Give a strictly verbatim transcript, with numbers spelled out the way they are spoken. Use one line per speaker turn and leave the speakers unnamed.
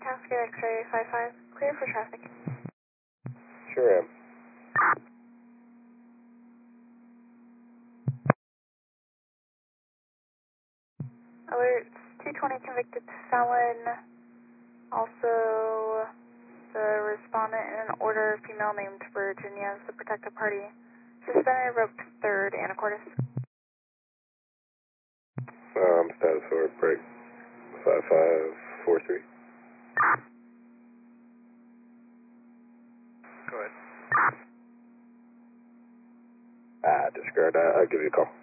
Cascade X-ray five five, clear for traffic.
Sure am.
Alert two twenty convicted felon. Also, the respondent in an order, female named Virginia, is the protected party. Suspended, revoked, third, anacortes.
Um, status for break five five four three.
Go ahead.
Ah, discard. Uh, I'll give you a call.